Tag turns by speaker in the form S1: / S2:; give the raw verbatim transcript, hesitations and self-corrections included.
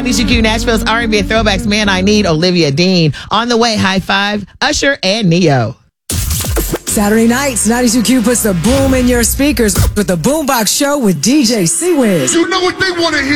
S1: ninety-two Q Nashville's R and B Throwbacks, Man I Need, Olivia Dean. On the way, High Five, Usher and Neo.
S2: Saturday nights, ninety-two Q puts the boom in your speakers with the Boombox Show with D J C-Wiz.
S3: You know what they want to hear.